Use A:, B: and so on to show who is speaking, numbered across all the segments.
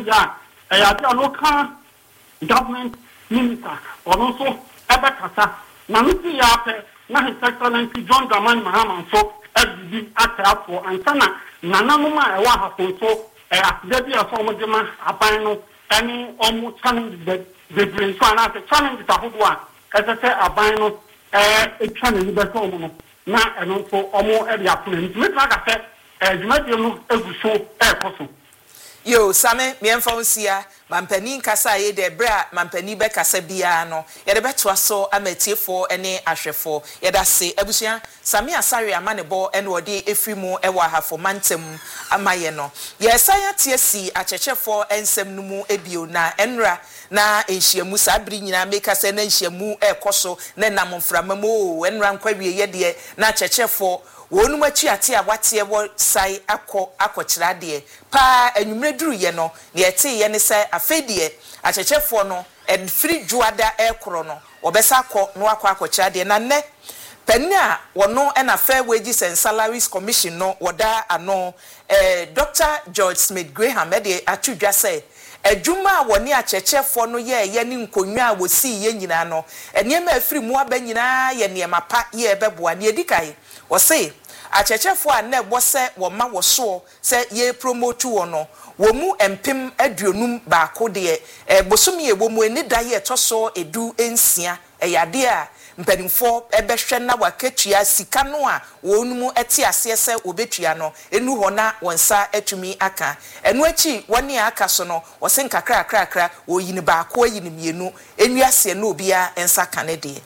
A: ya local government minister or also Ebekasa. Namisi Yape, na His Excellency John Dramani Mahama, so FDB act for Antana, Nananuma, Ewa so Debbie of Omojima, Abano, any almost challenge the bring so another challenge the Hudwa, as I say, Abano, a challenge the Homo, now and also almost every opponent. Like I said, as you might know, every show, air possible.
B: Yo, Same, Mienfonsia, Mampeni Kasa ye de bra, Mampeni be kasa biano, yede beto so ametie for any ashefo, yeda se, ebusia, Sami asari amanebo, and wadi efrimu ewa ha for mantem amayeno. Yes, I TSC, acheche for ensem numu ebio na enra, na enshemu sabri nyina meka se na enshemu koso, ne namonframamo, enra nkwawie yede, na acheche for wonu machi ate awate wo sai akokira de pa anwumre duru ye no ne ete ye ne sai afedie achechefo no en free juada ekoro no obesa akọ no akokira de na ne penya wono na fair wages and salaries commission no woda ano Dr. George Smith Graham de atudwa say adwuma woni achechefo no ye ni nkonwa wosi ye nyina no enema afiri mu aba nyina ye ne mapa ye beboa ne edikai wo say achechefo a na ebose wo ma wo so say ye promote wo no wo mu empem aduonum baako de bosom ye wo mu eni da ye toso edu ensia eyade a mpanimfo ebehwe na waketua sika no a wonum eti ase se obetua no enu ho na wonsa atumi aka enu achi woni aka so no wo se nkakra wo yini baako yini mienu enu ase na obia ensa kanede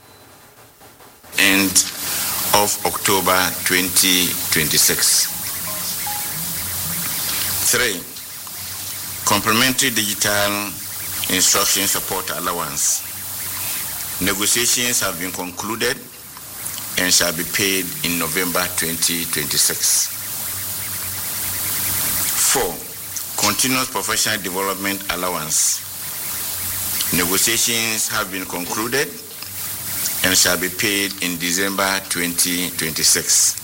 C: and of October 2026. 3. Complementary digital instruction support allowance. Negotiations have been concluded and shall be paid in November 2026. 4. Continuous professional development allowance. Negotiations have been concluded and shall be paid in December 2026.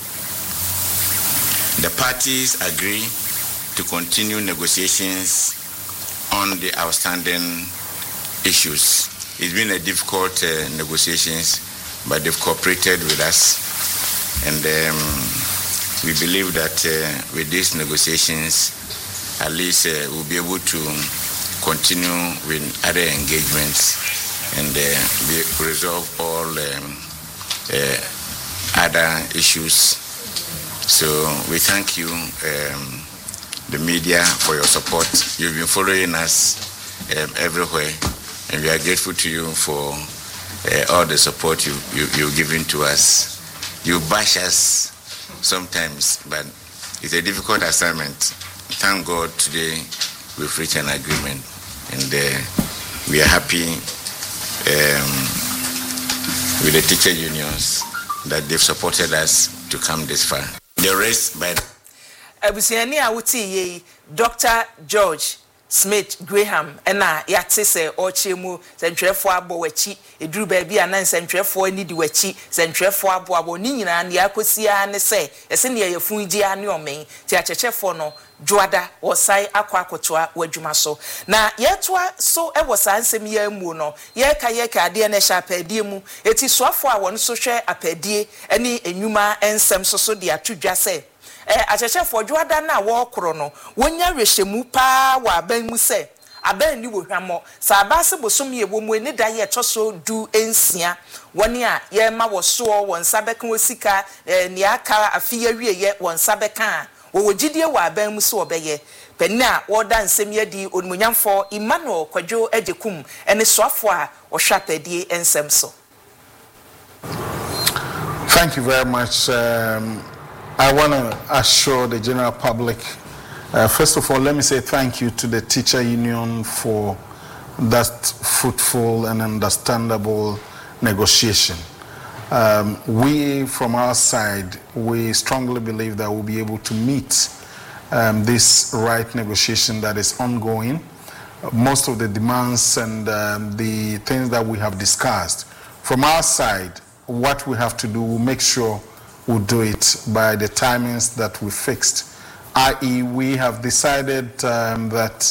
C: The parties agree to continue negotiations on the outstanding issues. It's been a difficult negotiations, but they've cooperated with us, and we believe that with these negotiations, at least we'll be able to continue with other engagements and resolve all other issues. So we thank you, the media, for your support. You've been following us everywhere, and we are grateful to you for all the support you've given to us. You bash us sometimes, but it's a difficult assignment. Thank God today we've reached an agreement, and we are happy with the teacher unions that they've supported us to come this far. The rest by
B: Abusiani awuti ye Dr. George Smith Graham ena yate se ochemu sentwefo abo wachi eduru ba bia na sentwefo ani di wachi sentwefo abo ni nyina na yakosia ne se ese ne yefun gi ane omen ti achechefo no juada wosai akwakotoa wadwuma so na yetoa so e wosa ansem ya mu no ye ka ade na sha apedie mu eti soafo a won so hwe apedie eni enwuma ensem so de atudwa se achechefo juada na wo koro no wonya rehemu pa wa aban mu se aban ni wo hwamo sa abase bosom ye wo mu eni da ye toso du ensia woni a ye ma wo so won sabeka osika ni aka afiya wie ye won sabeka wo gidie wa aban mu so obeye penna wo da nsem ye di onmunyamfo Emmanuel Kwadwo Ejekum ene soafo a wo hwapedie ensem so.
D: Thank you very much. I want to assure the general public, first of all, let me say thank you to the teacher union for that fruitful and understandable negotiation. We, from our side, we strongly believe that we'll be able to meet this right negotiation that is ongoing. Most of the demands and the things that we have discussed, from our side, what we have to do, we'll make sure we'll do it by the timings that we fixed. I.e., we have decided that